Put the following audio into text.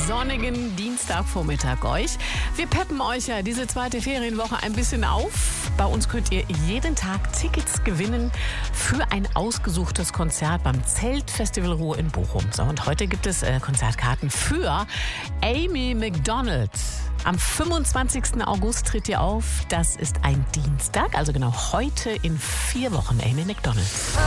sonnigen Dienstagvormittag euch. Wir peppen euch ja diese zweite Ferienwoche ein bisschen auf. Bei uns könnt ihr jeden Tag Tickets gewinnen für ein ausgesuchtes Konzert beim Zeltfestival Ruhr in Bochum. So, und heute gibt es Konzertkarten für Amy Macdonald. Am 25. August tritt ihr auf. Das ist ein Dienstag, also genau heute in 4 Wochen. Amy Macdonald.